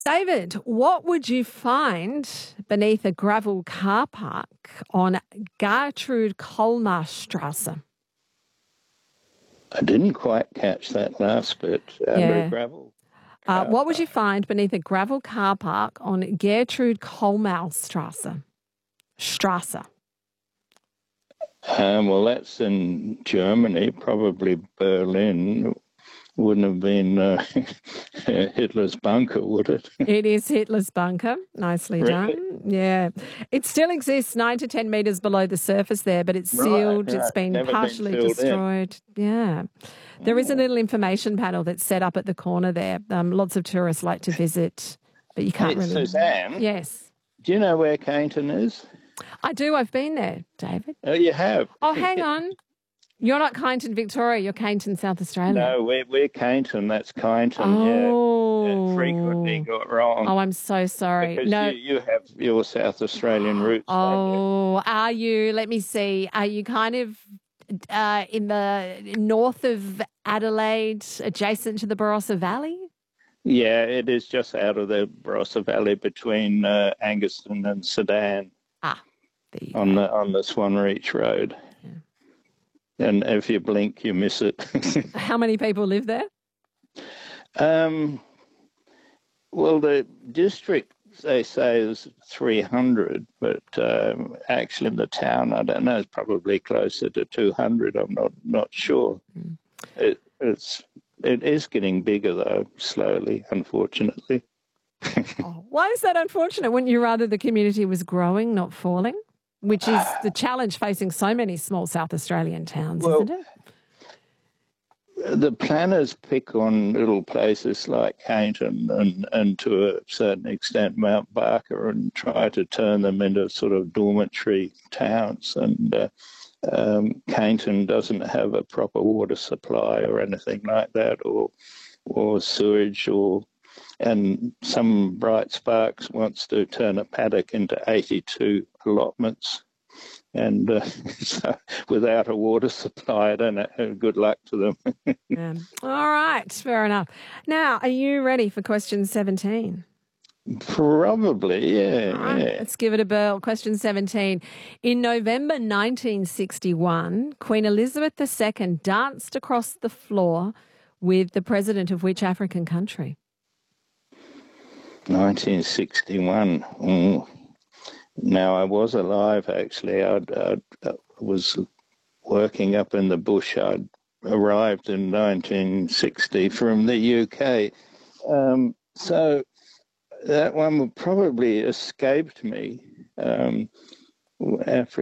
David, what would you find beneath a gravel car park on Gertrude Kolmar Strasse? I didn't quite catch that last bit. Under a Yeah. gravel car What would you park. find beneath a gravel car park on Gertrude Kolmar Strasse? Well, that's in Germany, probably Berlin. Wouldn't have been Hitler's bunker, would it? It is Hitler's bunker. Nicely Really? done. Yeah. It still exists 9 to 10 metres below the surface there, but it's Right, sealed. It's right. been Never been partially filled in. destroyed. Yeah. There is a Oh. little information panel that's set up at the corner there. Lots of tourists like to visit, but you can't Hey, really. Suzanne, Yes. do you know where Cainton is? I do. I've been there, David. Oh, you have? Oh, hang on. You're not Kyneton, Victoria. You're Kyneton, South Australia. No, we're Cainton. That's Cainton, yeah. Frequently Oh. got wrong Oh, I'm so sorry. because No. you have your South Australian roots, don't you? Oh, are you? Let me see. Are you kind of in the north of Adelaide, adjacent to the Barossa Valley? Yeah, it is just out of the Barossa Valley between Angaston and Sedan Ah, there you on go. the Swan Reach Road. Yeah. And if you blink, you miss it. How many people live there? um, well, the district, they say, is 300, but actually in the town, I don't know, it's probably closer to 200. I'm not sure. Mm. It is getting bigger, though, slowly, unfortunately. Oh, why is that unfortunate? Wouldn't you rather the community was growing, not falling? Which is the challenge facing so many small South Australian towns, Well, isn't it? the planners pick on little places like Cainton and to a certain extent Mount Barker and try to turn them into sort of dormitory towns. And Cainton doesn't have a proper water supply or anything like that, or sewage, and some bright sparks wants to turn a paddock into 82 allotments. And so without a water supply, I don't know, good luck to them. Yeah. All right, fair enough. Now, are you ready for question 17? Probably, yeah, All right, yeah. let's give it a whirl. Question 17. In November 1961, Queen Elizabeth II danced across the floor with the president of which African country? 1961. Now, I was alive, actually. I was working up in the bush. I'd arrived in 1960 from the UK. So that one would probably escaped me. Africa.